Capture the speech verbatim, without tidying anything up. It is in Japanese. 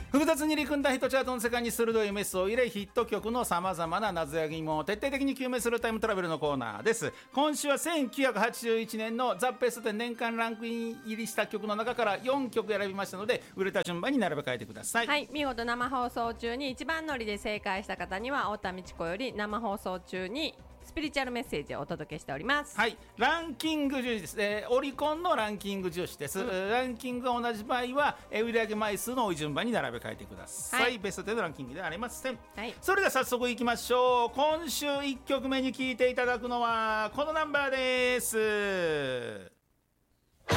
複雑に入り組んだヒットチャートの世界に鋭いメスを入れ、ヒット曲のさまざまな謎や疑問を徹底的に究明するタイムトラベルのコーナーです。今週はせんきゅうひゃくはちじゅういちねんのザ・ベストで年間ランクイン入りした曲の中からよんきょく選びましたので、売れた順番に並べ替えてください。 はい、見事生放送中に一番乗りで正解した方には太田美智子より生放送中にスピリチュアルメッセージをお届けしております。 はい、ランキング重視です、えー、オリコンのランキング重視です、うん、ランキングが同じ場合は売上枚数の多い順番に並べ替えてください、はい、ベストテンのランキングではありません、はい、それでは早速いきましょう。今週いっきょくめに聴いていただくのはこのナンバーです。